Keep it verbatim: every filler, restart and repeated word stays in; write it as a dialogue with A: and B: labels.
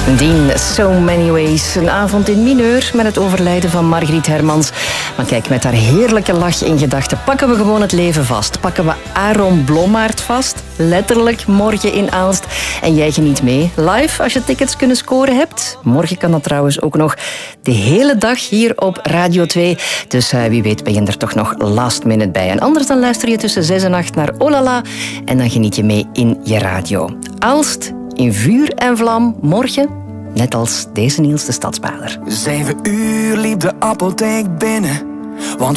A: Dien, So Many Ways. Een avond in mineur met het overlijden van Margriet Hermans. Maar kijk, met haar heerlijke lach in gedachten pakken we gewoon het leven vast. Pakken we Aaron Blommaert vast. Letterlijk morgen in Aalst. En jij geniet mee. Live als je tickets kunnen scoren hebt. Morgen kan dat trouwens ook nog de hele dag hier op Radio twee. Dus uh, wie weet ben je er toch nog last minute bij. En anders dan luister je tussen zes en acht naar Olala. En dan geniet je mee in je radio. Aalst in vuur en vlam morgen. Net als deze Niels de Stadsbader.
B: Zeven uur liep de apotheek binnen, want